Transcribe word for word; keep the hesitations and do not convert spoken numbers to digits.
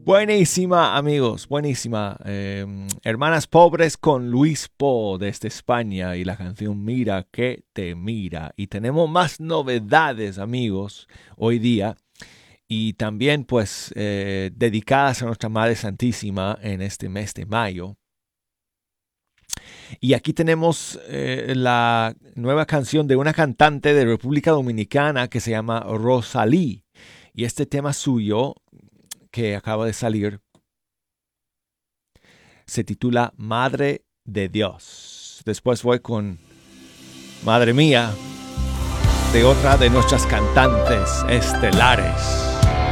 Buenísima, amigos, buenísima. Eh, Hermanas Pobres con Luis Po desde España y la canción Mira que te mira. Y tenemos más novedades, amigos, hoy día. Y también, pues, eh, dedicadas a nuestra Madre Santísima en este mes de mayo. Y aquí tenemos eh, la nueva canción de una cantante de República Dominicana que se llama Rosalí. Y este tema suyo, que acaba de salir, se titula Madre de Dios. Después voy con Madre Mía, de otra de nuestras cantantes estelares.